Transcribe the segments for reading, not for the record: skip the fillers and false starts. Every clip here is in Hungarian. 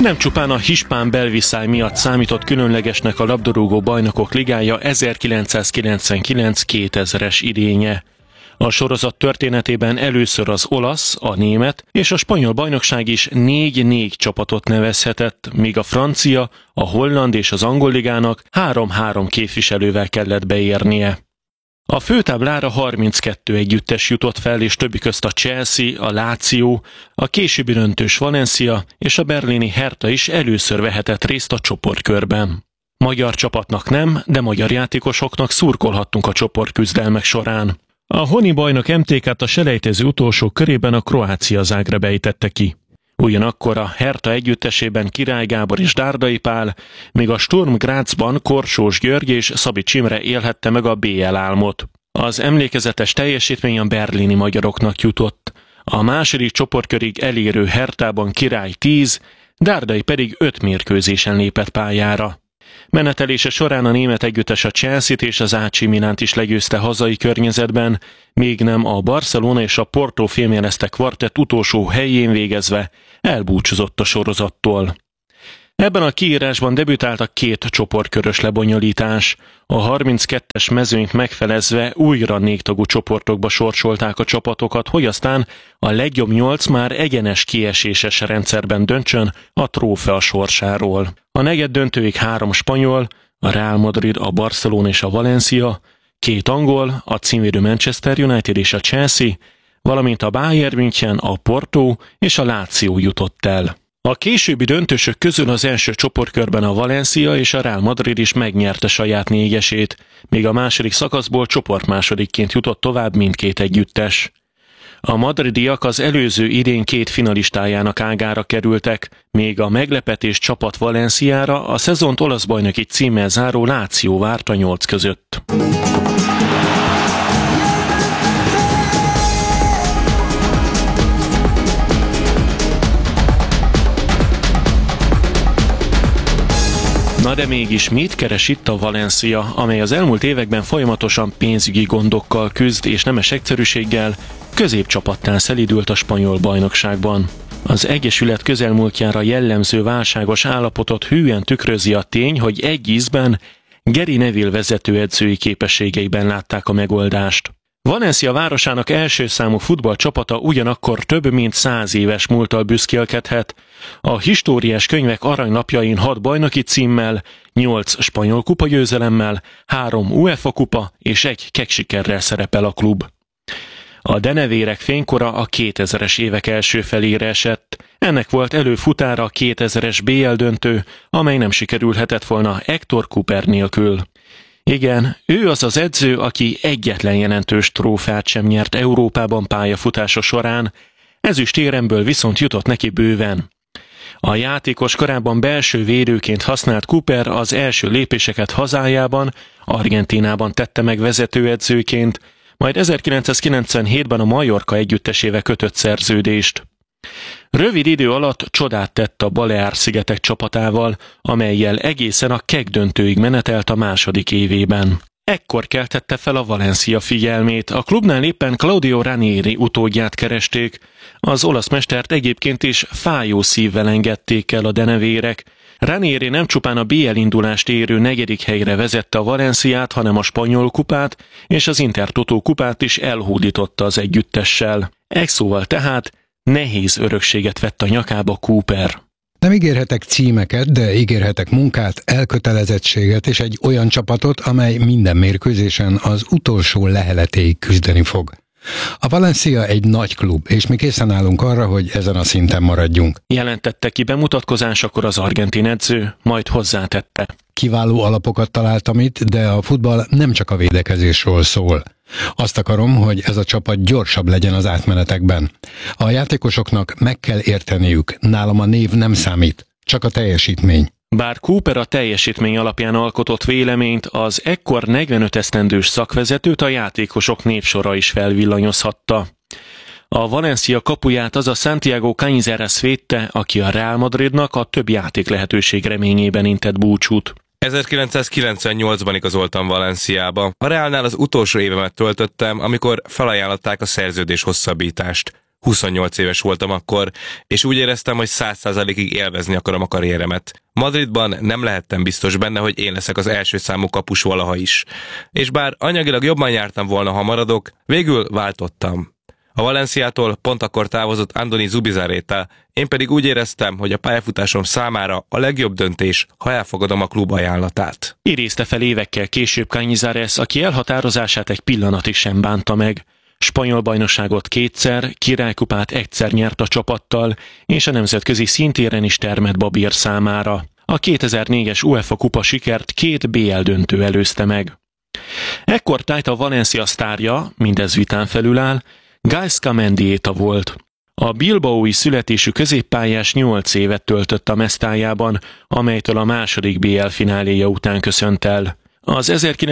Nem csupán a hispán belviszály miatt számított különlegesnek a labdarúgó bajnokok ligája 1999-2000-es idénye. A sorozat történetében először az olasz, a német és a spanyol bajnokság is 4-4 csapatot nevezhetett, míg a francia, a holland és az angol ligának 3-3 képviselővel kellett beérnie. A főtáblára 32 együttes jutott fel, és többi közt a Chelsea, a Lazio, a későbbi döntős Valencia és a berlini Hertha is először vehetett részt a csoportkörben. Magyar csapatnak nem, de magyar játékosoknak szurkolhattunk a csoportküzdelmek során. A honi bajnok MTK-t a selejtező utolsó körében a Croatia Zagreb ejtette ki. Ugyanakkor a Hertha együttesében Király Gábor és Dárdai Pál, míg a Sturm Grazban Korsós György és Szabics Imre élhette meg a BL álmot. Az emlékezetes teljesítmény a berlini magyaroknak jutott. A második csoportkörig elérő Herthában Király 10, Dárdai pedig 5 mérkőzésen lépett pályára. Menetelése során a német együttes a Chelsea-t és az AC Milánt is legyőzte hazai környezetben, még nem a Barcelona és a Porto fémjelezte kvartett utolsó helyén végezve elbúcsúzott a sorozattól. Ebben a kiírásban debütáltak 2 csoportkörös lebonyolítás. A 32-es mezőnyt megfelezve újra 4 tagú csoportokba sorsolták a csapatokat, hogy aztán a legjobb 8 már egyenes kieséses rendszerben döntsön a trófea sorsáról. A negyedt döntőig 3 spanyol, a Real Madrid, a Barcelona és a Valencia, 2 angol, a címvédő Manchester United és a Chelsea, valamint a Bayern München, a Porto és a Lazio jutott el. A későbbi döntősök közül az első csoportkörben a Valencia és a Real Madrid is megnyerte saját 4-esét, míg a második szakaszból csoportmásodikként jutott tovább mindkét együttes. A madridiak az előző idény 2 finalistájának ágára kerültek, még a meglepetés csapat Valenciára a szezont olasz bajnoki címmel záró Lazio várt a 8 között. Na de mégis mit keres itt a Valencia, amely az elmúlt években folyamatosan pénzügyi gondokkal küzd és nemes egyszerűséggel középcsapattá szelídült a spanyol bajnokságban. Az egyesület közelmúltjára jellemző válságos állapotot hűen tükrözi a tény, hogy egy ízben Gary Neville vezetőedzői képességeiben látták a megoldást. Valencia városának első számú futballcsapata ugyanakkor több mint 100 éves múlttal büszkélkedhet. A históriás könyvek aranylapjain 6 bajnoki címmel, 8 spanyol kupagyőzelemmel, 3 UEFA kupa és 1 keksikerrel szerepel a klub. A denevérek fénykora a 2000-es évek első felére esett. Ennek volt előfutára a 2000-es BL döntő, amely nem sikerülhetett volna Hector Cúper nélkül. Igen, ő az az edző, aki egyetlen jelentős trófeát sem nyert Európában pályafutása során, ezüstéremből viszont jutott neki bőven. A játékos korábban belső védőként használt Cúper az első lépéseket hazájában, Argentínában tette meg vezetőedzőként, majd 1997-ben a Mallorca együttesével kötött szerződést. Rövid idő alatt csodát tett a Baleár-szigetek csapatával, amellyel egészen a KEK döntőig menetelt a második évében. Ekkor keltette fel a Valencia figyelmét, a klubnál éppen Claudio Ranieri utódját keresték, az olasz mestert egyébként is fájó szívvel engedték el a denevérek. Ranieri nem csupán a BL indulást érő 4. helyre vezette a Valenciát, hanem a spanyol kupát és az Intertoto kupát is elhódította az együttessel. Egy szóval tehát nehéz örökséget vett a nyakába Cúper. Nem ígérhetek címeket, de ígérhetek munkát, elkötelezettséget és egy olyan csapatot, amely minden mérkőzésen az utolsó leheletéig küzdeni fog. A Valencia egy nagy klub, és mi készen állunk arra, hogy ezen a szinten maradjunk. Jelentette ki bemutatkozásakor az argentin edző, majd hozzátette. Kiváló alapokat találtam itt, de a futball nem csak a védekezésről szól. Azt akarom, hogy ez a csapat gyorsabb legyen az átmenetekben. A játékosoknak meg kell érteniük, nálam a név nem számít, csak a teljesítmény. Bár Cúper a teljesítmény alapján alkotott véleményt, az ekkor 45 esztendős szakvezetőt a játékosok névsora is felvillanyozhatta. A Valencia kapuját az a Santiago Cañizares védte, aki a Real Madridnak a több játék lehetőség reményében intett búcsút. 1998-ban igazoltam Valenciába. A Realnál az utolsó évemet töltöttem, amikor felajánlották a szerződés hosszabbítást. 28 éves voltam akkor, és úgy éreztem, hogy 100%-ig élvezni akarom a karrieremet. Madridban nem lehettem biztos benne, hogy én leszek az első számú kapus valaha is. És bár anyagilag jobban jártam volna, ha maradok, végül váltottam. A Valenciától pont akkor távozott Andoni Zubizarreta, én pedig úgy éreztem, hogy a pályafutásom számára a legjobb döntés, ha elfogadom a klub ajánlatát. Idézte fel évekkel később Cañizares, aki elhatározását egy pillanatig sem bánta meg. Spanyol bajnokságot 2-szer, királykupát 1-szer nyert a csapattal, és a nemzetközi szintéren is termett babír számára. A 2004-es UEFA kupa sikert 2 BL döntő előzte meg. Ekkor Taita Valencia sztárja, mindez vitán felül áll, Gaizka Mendieta volt. A bilbaói születésű középpályás 8 évet töltött a Mestájában, amelytől a második BL fináléja után köszönt el. Az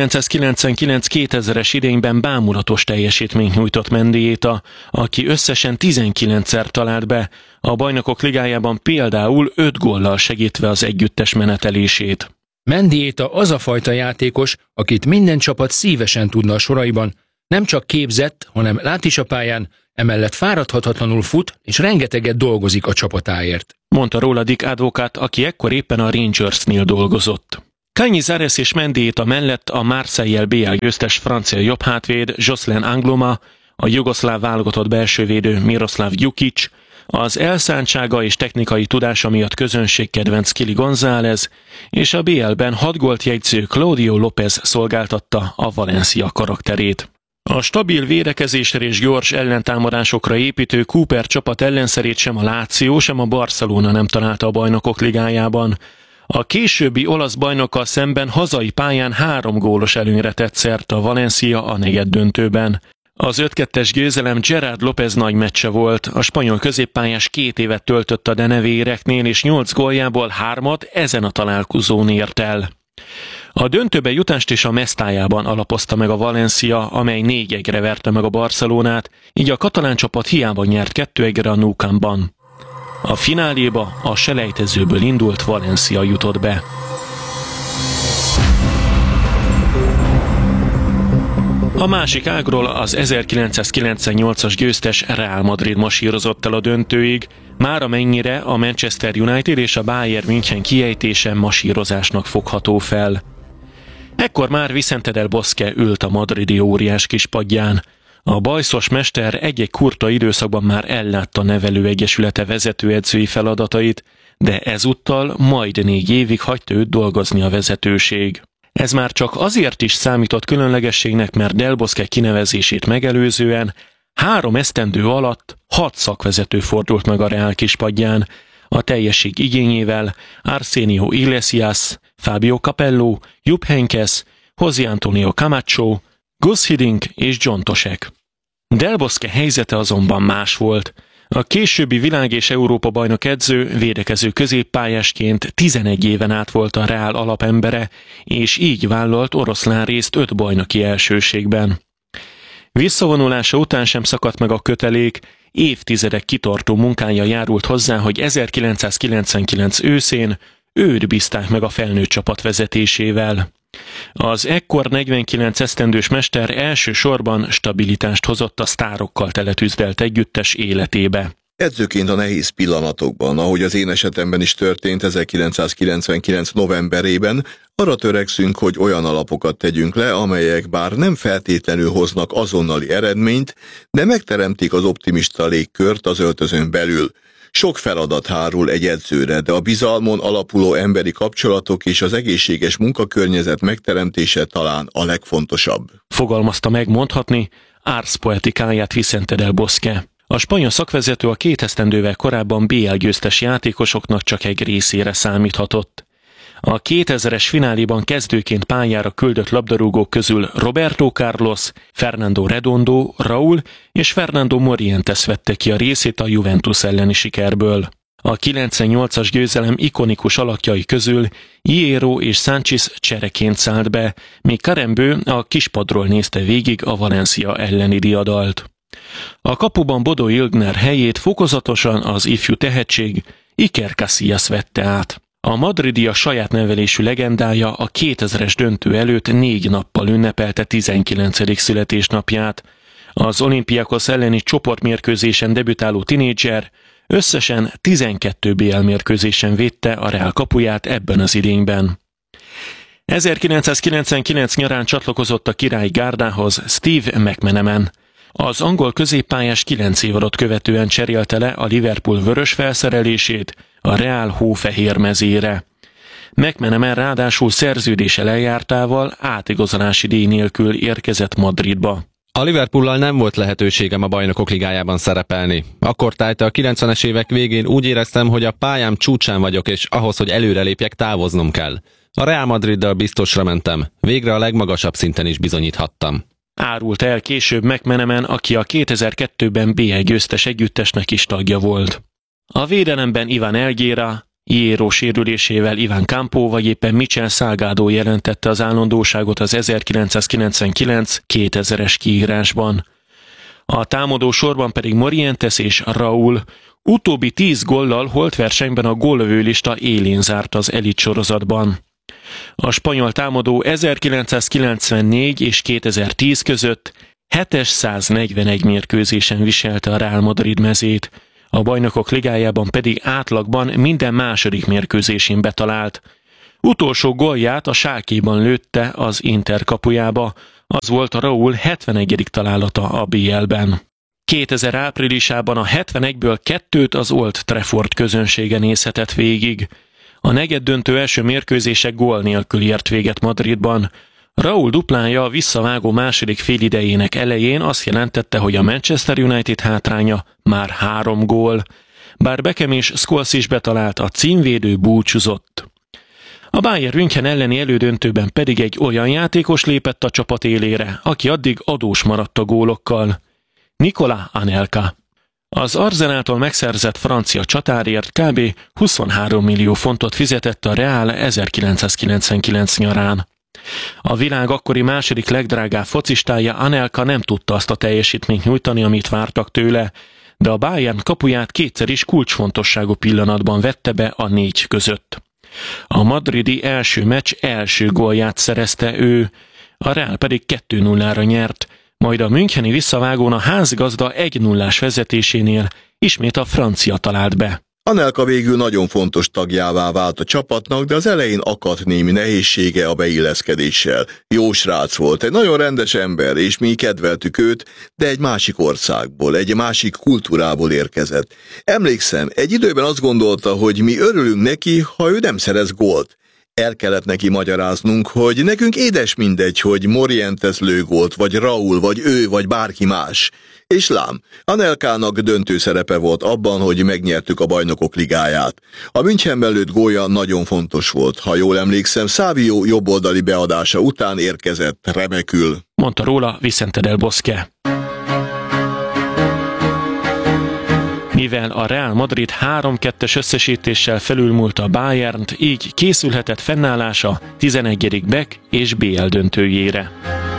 1999-2000-es idényben bámulatos teljesítményt nyújtott Mendieta, aki összesen 19-szer talált be, a Bajnokok Ligájában például 5 góllal segítve az együttes menetelését. Mendieta az a fajta játékos, akit minden csapat szívesen tudna a soraiban, nem csak képzett, hanem lát is a pályán, emellett fáradhatatlanul fut, és rengeteget dolgozik a csapatáért. Mondta róla Dick Advocat, aki ekkor éppen a Rangersnél dolgozott. Cañizares és Mendieta mellett a Marseille-el BL győztes francia jobbhátvéd Jocelyn Angloma, a jugoszláv válogatott belsővédő Miroslav Djukic, az elszántsága és technikai tudása miatt közönségkedvenc Kili González, és a BL-ben 6 gólt jegyző Claudio López szolgáltatta a Valencia karakterét. A stabil védekezésre és gyors ellentámadásokra építő Cooper csapat ellenszerét sem a Lazio, sem a Barcelona nem találta a Bajnokok Ligájában. A későbbi olasz bajnokkal szemben hazai pályán 3 gólos előnyre tett szert a Valencia a negyeddöntőben. Az 5-2-es győzelem Gerard López nagy meccse volt, a spanyol középpályás 2 évet töltött a denevéreknél, és 8 góljából 3-at ezen a találkozón ért el. A döntőbe jutást is a Mestájában alapozta meg a Valencia, amely 4-1-re verte meg a Barcelonát, így a katalán csapat hiába nyert 2-1-re a Nou Campban. A fináléba a selejtezőből indult Valencia jutott be. A másik ágról az 1998-as győztes Real Madrid masírozott el a döntőig, már amennyire a Manchester United és a Bayern München kiejtése masírozásnak fogható fel. Ekkor már Vicente del Bosque ült a madridi óriás kispadján. A bajszos mester egy-egy kurta időszakban már ellátta nevelőegyesülete vezetőedzői feladatait, de ezúttal majd 4 évig hagyta őt dolgozni a vezetőség. Ez már csak azért is számított különlegességnek, mert Del Bosque kinevezését megelőzően 3 esztendő alatt 6 szakvezető fordult meg a Real kispadján, a teljesség igényével Arsenio Iglesias, Fabio Capello, Jupp Heynckes, José Antonio Camacho, Gus Hiddink és John Toshek. Del Bosque helyzete azonban más volt. A későbbi világ- és Európa-bajnok edző védekező középpályásként 11 éven át volt a Real alapembere, és így vállalt oroszlán részt 5 bajnoki elsőségben. Visszavonulása után sem szakadt meg a kötelék, évtizedek kitartó munkája járult hozzá, hogy 1999 őszén őt bízták meg a felnőtt csapat vezetésével. Az ekkor 49 esztendős mester elsősorban stabilitást hozott a sztárokkal teletűzdelt együttes életébe. Edzőként a nehéz pillanatokban, ahogy az én esetemben is történt 1999. novemberében, arra törekszünk, hogy olyan alapokat tegyünk le, amelyek bár nem feltétlenül hoznak azonnali eredményt, de megteremtik az optimista légkört az öltözőn belül. Sok feladat hárul egy edzőre, de a bizalmon alapuló emberi kapcsolatok és az egészséges munkakörnyezet megteremtése talán a legfontosabb. Fogalmazta meg mondhatni Ars Poetikáját Vicente del Bosque. A spanyol szakvezető a 2 esztendővel korábban BL győztes játékosoknak csak egy részére számíthatott. A 2000-es fináléban kezdőként pályára küldött labdarúgók közül Roberto Carlos, Fernando Redondo, Raúl és Fernando Morientes vette ki a részét a Juventus elleni sikerből. A 98-as győzelem ikonikus alakjai közül Hierro és Sánchez csereként szállt be, míg Karembő a kispadról nézte végig a Valencia elleni diadalt. A kapuban Bodo Illgner helyét fokozatosan az ifjú tehetség Iker Casillas vette át. A madridi a saját nevelésű legendája a 2000-es döntő előtt 4 nappal ünnepelte 19. születésnapját. Az Olympiakos elleni csoportmérkőzésen debütáló tinédzser összesen 12 BL mérkőzésen védte a Real kapuját ebben az idényben. 1999 nyarán csatlakozott a királyi gárdához Steve McManaman. Az angol középpályás 9 évadot követően cserélte le a Liverpool vörös felszerelését a Real hófehér mezére. McManaman ráadásul szerződése lejártával átigazolási díj nélkül érkezett Madridba. A Liverpoollal nem volt lehetőségem a Bajnokok Ligájában szerepelni. Akkor tájta a 90-es évek végén úgy éreztem, hogy a pályám csúcsán vagyok, és ahhoz, hogy előrelépjek, távoznom kell. A Real Madriddal biztosra mentem. Végre a legmagasabb szinten is bizonyíthattam. Árult el később McManaman, aki a 2002-ben BL győztes együttesnek is tagja volt. A védelemben Iván Elguera, Hierro sérülésével Iván Campo vagy éppen Michel Salgado jelentette az állandóságot az 1999-2000-es kiírásban. A támadó sorban pedig Morientes és Raúl, utóbbi 10 góllal holtversenyben a gólövőlista élén zárt az elit sorozatban. A spanyol támadó 1994 és 2010 között 741 mérkőzésen viselte a Real Madrid mezét, a Bajnokok Ligájában pedig átlagban minden második mérkőzésén betalált. Utolsó gólját a Schalkéban lőtte az Inter kapujába, az volt a Raúl 71. találata a BL-ben. 2000 áprilisában a 71-ből 2-t az Old Trafford közönsége nézhetett végig. A negyeddöntő első mérkőzések gól nélkül ért véget Madridban. Raúl duplája a visszavágó második félidejének elején azt jelentette, hogy a Manchester United hátránya már 3 gól. Bár Beckham és Scholes is betalált, a címvédő búcsúzott. A Bayern München elleni elődöntőben pedig egy olyan játékos lépett a csapat élére, aki addig adós maradt a gólokkal. Nicolas Anelka. Az Arsenaltól megszerzett francia csatárért kb. 23 millió fontot fizetett a Real 1999 nyarán. A világ akkori második legdrágább focistája Anelka nem tudta azt a teljesítményt nyújtani, amit vártak tőle, de a Bayern kapuját kétszer is kulcsfontosságú pillanatban vette be a 4 között. A madridi első meccs első gólját szerezte ő, a Real pedig 2-0-ra nyert, majd a müncheni visszavágón a házigazda 1-0-ás vezetésénél ismét a francia talált be. Anelka végül nagyon fontos tagjává vált a csapatnak, de az elején akadt némi nehézsége a beilleszkedéssel. Jó srác volt, egy nagyon rendes ember, és mi kedveltük őt, de egy másik országból, egy másik kultúrából érkezett. Emlékszem, egy időben azt gondolta, hogy mi örülünk neki, ha ő nem szerez gólt. El kellett neki magyaráznunk, hogy nekünk édes mindegy, hogy Morientes lő gólt, vagy Raúl, vagy ő, vagy bárki más. És lám, Anelkának döntő szerepe volt abban, hogy megnyertük a Bajnokok Ligáját. A Münchenben lőtt gólja nagyon fontos volt. Ha jól emlékszem, Savio jobboldali beadása után érkezett remekül. Mondta róla Vicente del Bosque. Mivel a Real Madrid 3-2-es összesítéssel felülmúlta a Bayernt, így készülhetett fennállása 11. BEK és BL döntőjére.